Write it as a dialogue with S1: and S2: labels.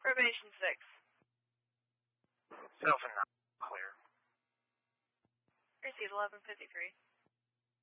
S1: Probation 6.
S2: Self and not clear.
S1: Received 1153.